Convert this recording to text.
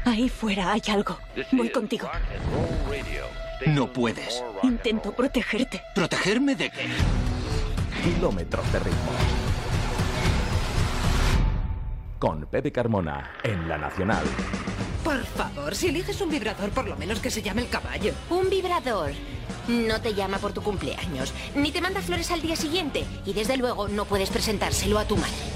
Ahí fuera hay algo. Voy contigo. No puedes. Intento protegerte. ¿Protegerme de qué? Kilómetros de ritmo. Con Pepe Carmona en La Nacional. Por favor, si eliges un vibrador, por lo menos que se llame el caballo. Un vibrador no te llama por tu cumpleaños, ni te manda flores al día siguiente, y desde luego no puedes presentárselo a tu madre.